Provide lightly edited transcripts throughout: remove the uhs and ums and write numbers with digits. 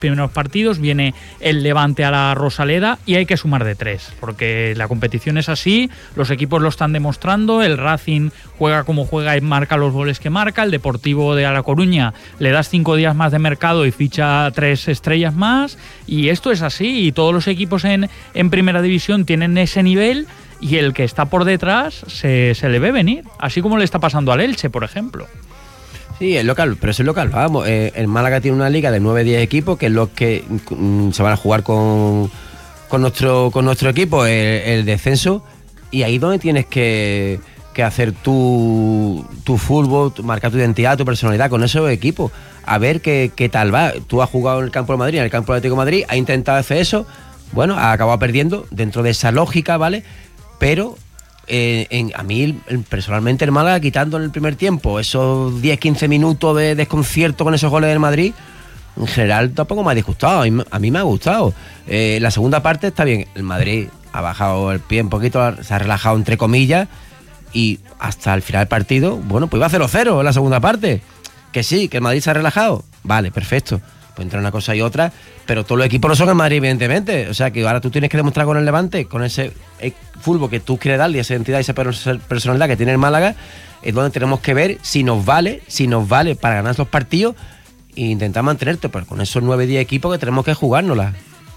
primeros partidos, viene el Levante a la Rosaleda y hay que sumar de 3, porque la competición es así, los equipos lo están demostrando, el Racing juega como juega y marca los goles que marca, el Deportivo de La Coruña le das 5 días más de mercado y ficha 3 estrellas más, y esto es así, y todos los equipos en primera división tienen ese nivel, y el que está por detrás se le ve venir, así como le está pasando al Elche, por ejemplo. Sí, es local, pero es el local, vamos. El Málaga tiene una liga de 9-10 equipos, que es los que se van a jugar con nuestro equipo, el descenso, y ahí es donde tienes que hacer tu fútbol, marcar tu identidad, tu personalidad con esos equipos, a ver qué tal va. Tú has jugado en el campo de Madrid, en el campo de Atlético de Madrid, has intentado hacer eso, bueno, has acabado perdiendo dentro de esa lógica, ¿vale? Pero a mí personalmente el Málaga, quitando en el primer tiempo esos 10-15 minutos de desconcierto con esos goles del Madrid, en general tampoco me ha disgustado, a mí me ha gustado. La segunda parte está bien, el Madrid ha bajado el pie un poquito, se ha relajado entre comillas, y hasta el final del partido, bueno, pues iba 0-0 en la segunda parte. Que sí, que el Madrid se ha relajado, vale, perfecto, pues entre una cosa y otra, pero todos los equipos no son el Madrid, evidentemente. O sea que ahora tú tienes que demostrar con el Levante, con ese fútbol que tú quieres darle, esa identidad y esa personalidad que tiene el Málaga, es donde tenemos que ver si nos vale para ganar los partidos e intentar mantenerte, pero con esos 9-10 equipos que tenemos que jugárnosla.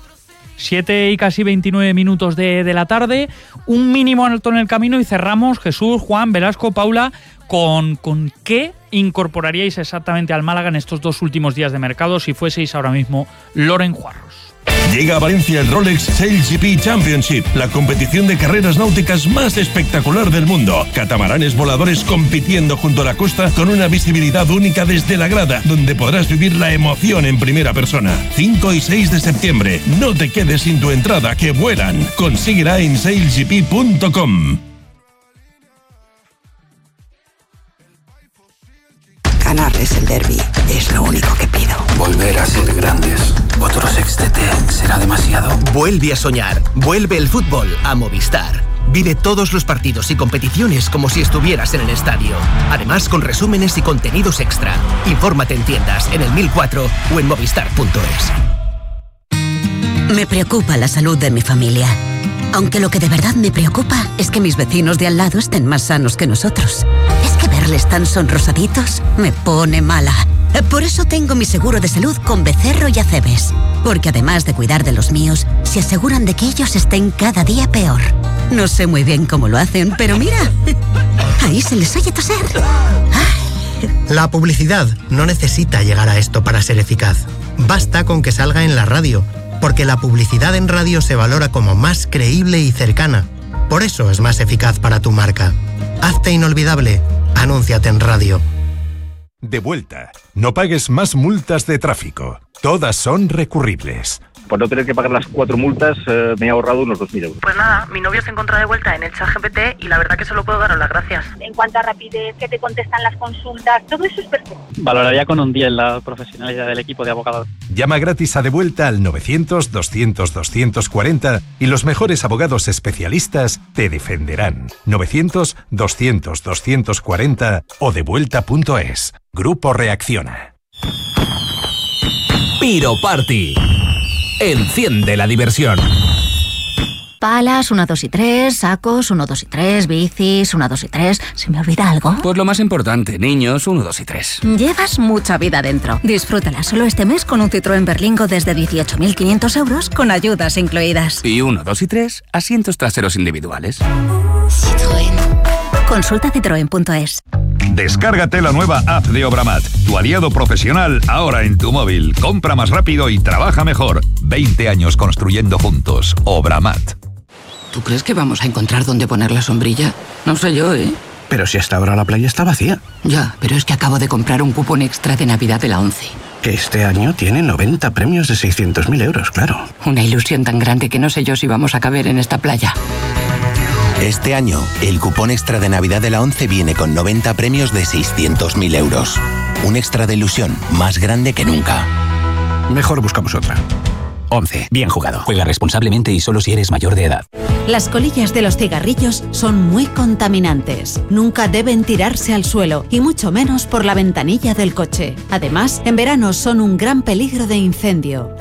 7 y casi 29 minutos de la tarde, un mínimo alto en el camino y cerramos, Jesús, Juan, Velasco, Paula, con qué incorporaríais exactamente al Málaga en estos 2 últimos días de mercado si fueseis ahora mismo Loren Juarros. Llega a Valencia el Rolex SailGP Championship, la competición de carreras náuticas más espectacular del mundo. Catamaranes voladores compitiendo junto a la costa con una visibilidad única desde la grada, donde podrás vivir la emoción en primera persona. 5 y 6 de septiembre. No te quedes sin tu entrada, que vuelan. Consíguela en sailgp.com. Ganarles el derbi es lo único que pido. Volver a ser grandes. Otro sextete será demasiado. Vuelve a soñar. Vuelve el fútbol a Movistar. Vive todos los partidos y competiciones como si estuvieras en el estadio. Además, con resúmenes y contenidos extra. Infórmate en tiendas, en el 1004 o en movistar.es. Me preocupa la salud de mi familia. Aunque lo que de verdad me preocupa es que mis vecinos de al lado estén más sanos que nosotros. Es que verles tan sonrosaditos me pone mala. Por eso tengo mi seguro de salud con Becerro y Acebes. Porque además de cuidar de los míos, se aseguran de que ellos estén cada día peor. No sé muy bien cómo lo hacen, pero mira, ahí se les oye toser. Ay. La publicidad no necesita llegar a esto para ser eficaz. Basta con que salga en la radio, porque la publicidad en radio se valora como más creíble y cercana. Por eso es más eficaz para tu marca. Hazte inolvidable. Anúnciate en radio. De vuelta. No pagues más multas de tráfico. Todas son recurribles. Por no tener que pagar las 4 multas, me he ahorrado unos 2.000 euros. Pues nada, mi novio se encuentra de vuelta en el ChatGPT y la verdad que solo puedo daros las gracias. En cuanto a rapidez, que te contestan las consultas, todo eso es perfecto. Valoraría con un 10 la profesionalidad del equipo de abogados. Llama gratis a De Vuelta al 900-200-240 y los mejores abogados especialistas te defenderán. 900-200-240 o devuelta.es. Grupo Reacciona. Piro Party. Enciende la diversión. Palas, 1, 2 y 3, sacos, 1, 2 y 3, bicis, 1, 2 y 3. ¿Se me olvida algo? Pues lo más importante, niños, 1, 2 y 3. Llevas mucha vida dentro. Disfrútala solo este mes con un Citroën Berlingo desde 18.500 euros con ayudas incluidas. Y 1, 2 y 3, asientos traseros individuales. Citroën. Consulta citroen.es. Descárgate la nueva app de Obramat, tu aliado profesional ahora en tu móvil. Compra más rápido y trabaja mejor. 20 años construyendo juntos. Obramat. ¿Tú crees que vamos a encontrar dónde poner la sombrilla? No sé yo, ¿eh? Pero si hasta ahora la playa está vacía. Ya, pero es que acabo de comprar un cupón extra de Navidad de la ONCE. Que este año tiene 90 premios de 600.000 euros, claro. Una ilusión tan grande que no sé yo si vamos a caber en esta playa. Este año, el cupón extra de Navidad de la ONCE viene con 90 premios de 600.000 euros. Un extra de ilusión más grande que nunca. Mejor buscamos otra. ONCE. Bien jugado. Juega responsablemente y solo si eres mayor de edad. Las colillas de los cigarrillos son muy contaminantes. Nunca deben tirarse al suelo y mucho menos por la ventanilla del coche. Además, en verano son un gran peligro de incendio.